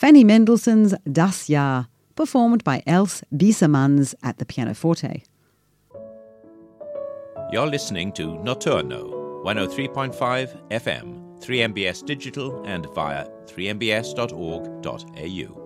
Fanny Mendelssohn's Das Jahr, performed by Else Biesemans at the pianoforte. You're listening to Notturno, 103.5 FM, 3MBS Digital and via 3mbs.org.au.